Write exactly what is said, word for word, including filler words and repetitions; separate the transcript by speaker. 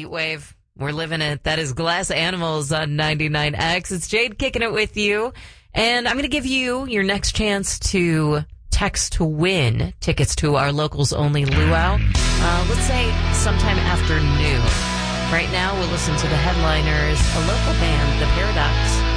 Speaker 1: Heat wave. We're living it. That is Glass Animals on ninety-nine X. It's Jade kicking it with you. And I'm going to give you your next chance to text to win tickets to our locals only luau. Uh, let's say sometime after noon. Right now, we'll listen to the headliners, a local band, The Paradox.